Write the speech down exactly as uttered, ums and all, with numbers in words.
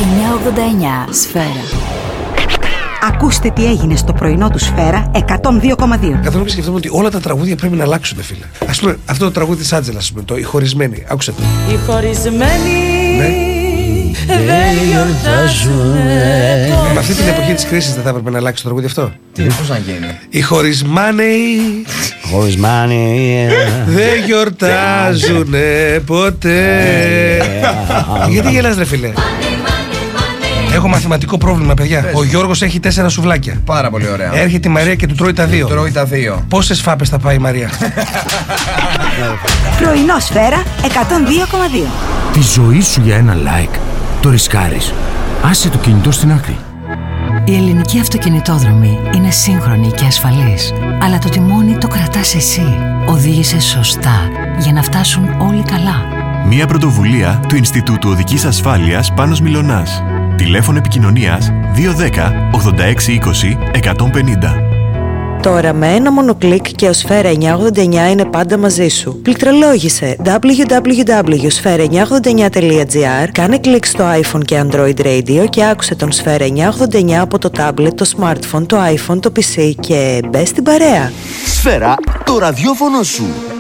εννιακόσια ογδόντα εννιά Σφαίρα. Ακούστε τι έγινε στο πρωινό του Σφαίρα εκατόν δύο κόμμα δύο. Καθόλου σκεφτόμουν ότι όλα τα τραγούδια πρέπει να αλλάξουν, φίλε. Ας πούμε, αυτό το τραγούδι της Άντζελα, ας πούμε, το «Οι χωρισμένοι». Άκουσε το. Οι χωρισμένοι ναι. δεν γιορτάζουνε. Με αυτή την εποχή της κρίσης δεν θα έπρεπε να αλλάξει το τραγούδι αυτό? Τι, πώς να γίνει? Οι χωρισμένοι Χωρισμένοι δεν γιορτάζουνε ποτέ. Γιατί γελάς, ρε φίλε? Έχω μαθηματικό πρόβλημα, παιδιά. Πες. Ο Γιώργος έχει τέσσερα σουβλάκια. Πάρα πολύ ωραία. Έρχεται η Μαρία και του τρώει τα δύο. Τρώει τα δύο. Πόσες φάπες θα πάει η Μαρία? Πρωινό Σφαίρα εκατόν δύο κόμμα δύο. Τη ζωή σου για ένα like το ρισκάρεις. Άσε το κινητό στην άκρη. Η ελληνική αυτοκινητόδρομη είναι σύγχρονη και ασφαλής, αλλά το τιμόνι το κρατάς εσύ. Οδήγησε σωστά για να φτάσουν όλοι καλά. Μία πρωτοβουλία του Ινστιτούτου Οδικής Ασφάλειας Πάνος Μιλωνάς. Τηλέφωνο επικοινωνίας δύο ένα μηδέν ογδόντα έξι είκοσι εκατόν πενήντα. Τώρα με ένα μόνο κλικ και ο Σφαίρα εννιακόσια ογδόντα εννιά είναι πάντα μαζί σου. Πληκτρολόγησε double-u double-u double-u τελεία σφαίρα εννιακόσια ογδόντα εννιά τελεία τζι άρ, κάνε κλικ στο iPhone και Android Radio και άκουσε τον Σφαίρα εννιακόσια ογδόντα εννιά από το tablet, το smartphone, το iPhone, το πι σι και μπες στην παρέα. Σφαίρα, το ραδιόφωνο σου.